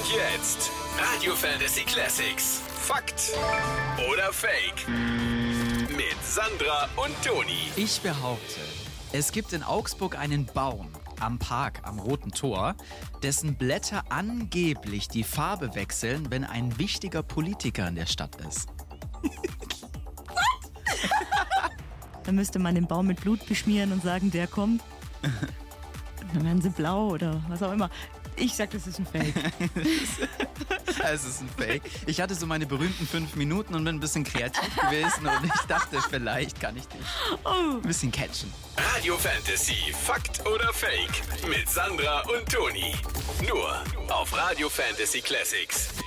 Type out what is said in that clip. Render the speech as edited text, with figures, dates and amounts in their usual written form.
jetzt Radio Fantasy Classics. Fakt oder Fake? Mit Sandra und Toni. Ich behaupte, es gibt in Augsburg einen Baum am Park am Roten Tor, dessen Blätter angeblich die Farbe wechseln, wenn ein wichtiger Politiker in der Stadt ist. Dann müsste man den Baum mit Blut beschmieren und sagen, der kommt. Dann werden sie blau oder was auch immer. Ich sag, das ist ein Fake. Es ist ein Fake. Ich hatte so meine berühmten 5 Minuten und bin ein bisschen kreativ gewesen und ich dachte, vielleicht kann ich dich ein bisschen catchen. Radio Fantasy, Fakt oder Fake? Mit Sandra und Toni. Nur auf Radio Fantasy Classics.